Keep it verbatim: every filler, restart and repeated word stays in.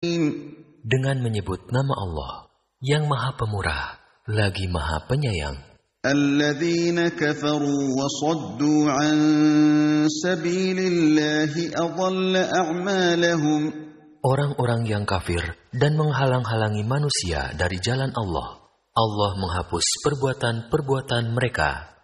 Dengan menyebut nama Allah yang Maha Pemurah lagi Maha Penyayang. الذين كفروا وصدوا عن سبيل الله أضل أعمالهم. Orang-orang yang kafir dan menghalang-halangi manusia dari jalan Allah, Allah menghapus perbuatan-perbuatan mereka.